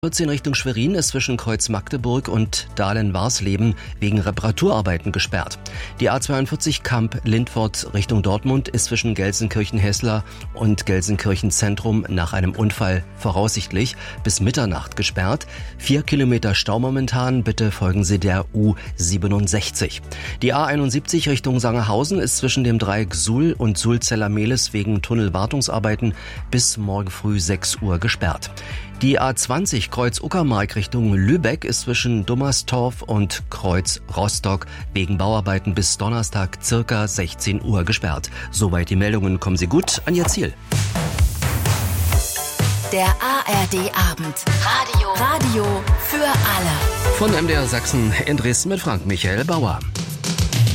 14 Richtung Schwerin ist zwischen Kreuz Magdeburg und Dahlen-Warsleben wegen Reparaturarbeiten gesperrt. Die A42 Kamp-Lindfort Richtung Dortmund ist zwischen Gelsenkirchen-Hessler und Gelsenkirchen-Zentrum nach einem Unfall voraussichtlich bis Mitternacht gesperrt. 4 Kilometer Stau momentan, bitte folgen Sie der U67. Die A71 Richtung Sangerhausen ist zwischen dem Dreieck Suhl und Sulzeller-Mehlis wegen Tunnelwartungsarbeiten bis morgen früh 6 Uhr gesperrt. Die A20 Kreuz Uckermark Richtung Lübeck ist zwischen Dummerstorf und Kreuz Rostock wegen Bauarbeiten bis Donnerstag circa 16 Uhr gesperrt. Soweit die Meldungen. Kommen Sie gut an Ihr Ziel. Der ARD Abend. Radio für alle. Von MDR Sachsen in Dresden mit Frank Michael Bauer.